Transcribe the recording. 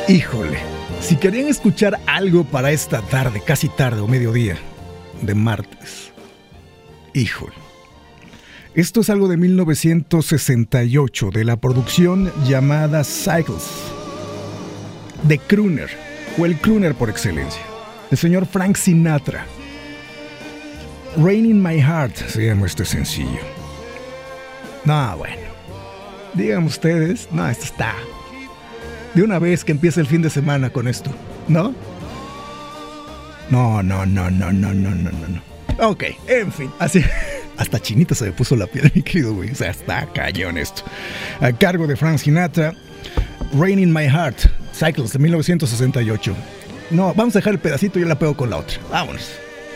Híjole, si querían escuchar algo para esta tarde, casi tarde o mediodía de martes, híjole. Esto es algo de 1968, de la producción llamada Cycles, de crooner, o el crooner por excelencia, el señor Frank Sinatra. Rain in My Heart se llama este sencillo. No, bueno, digan ustedes, no, esto está de una vez que empieza el fin de semana con esto, ¿no? No. Ok, en fin, así. Hasta chinita se me puso la piel, mi querido güey. O sea, está cañón esto. A cargo de Frank Sinatra, Rain in My Heart, Cycles de 1968. No, vamos a dejar el pedacito y yo la pego con la otra. Vámonos.